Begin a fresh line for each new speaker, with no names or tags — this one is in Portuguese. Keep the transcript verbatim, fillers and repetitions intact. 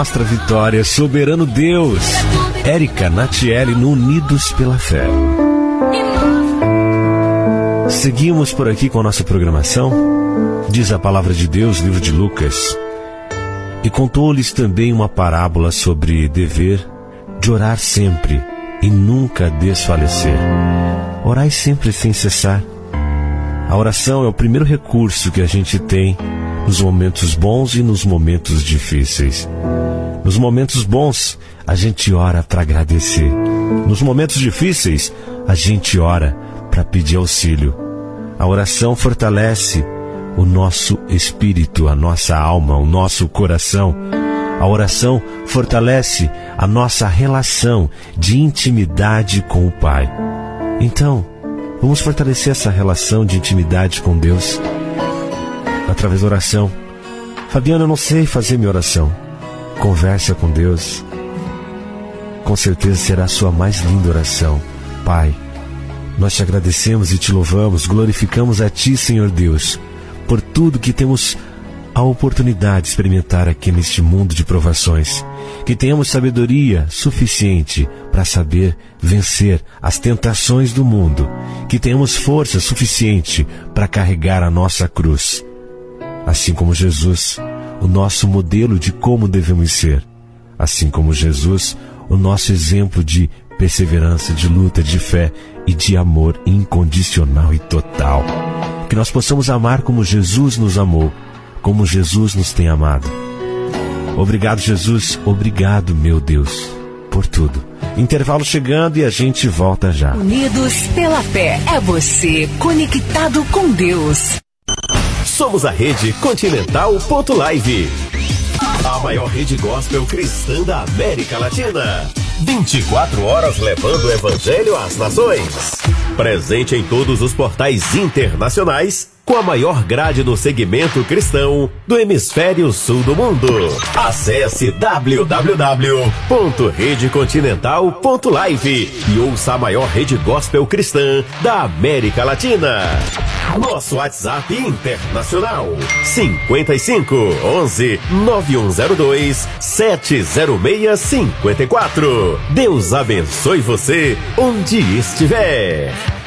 mostra a vitória. Soberano Deus. Érica Natiele no Unidos pela Fé. Seguimos por aqui com a nossa programação. Diz a palavra de Deus, livro de Lucas. E contou-lhes também uma parábola sobre dever de orar sempre e nunca desfalecer. Orai sempre sem cessar. A oração é o primeiro recurso que a gente tem nos momentos bons e nos momentos difíceis. Nos momentos bons, a gente ora para agradecer. Nos momentos difíceis, a gente ora para pedir auxílio. A oração fortalece o nosso espírito, a nossa alma, o nosso coração. A oração fortalece a nossa relação de intimidade com o Pai. Então, vamos fortalecer essa relação de intimidade com Deus através da oração. Fabiana, eu não sei fazer minha oração. Conversa com Deus. Com certeza será a sua mais linda oração. Pai, nós te agradecemos e te louvamos, glorificamos a Ti, Senhor Deus, por tudo que temos a oportunidade de experimentar aqui neste mundo de provações. Que tenhamos sabedoria suficiente para saber vencer as tentações do mundo. Que tenhamos força suficiente para carregar a nossa cruz. Assim como Jesus, o nosso modelo de como devemos ser. Assim como Jesus, o nosso exemplo de perseverança, de luta, de fé e de amor incondicional e total. Que nós possamos amar como Jesus nos amou, como Jesus nos tem amado. Obrigado, Jesus. Obrigado, meu Deus, por tudo. Intervalo chegando e a gente volta já.
Unidos pela Fé. É você conectado com Deus.
Somos a Rede Continental ponto live, a maior rede gospel cristã da América Latina. vinte e quatro horas levando o evangelho às nações. Presente em todos os portais internacionais, com a maior grade do segmento cristão do hemisfério sul do mundo. Acesse w w w ponto rede continental ponto live e ouça a maior rede gospel cristã da América Latina. Nosso WhatsApp internacional cinquenta e cinco, onze, nove um zero dois, sete zero seis cinco quatro. Deus abençoe você onde estiver.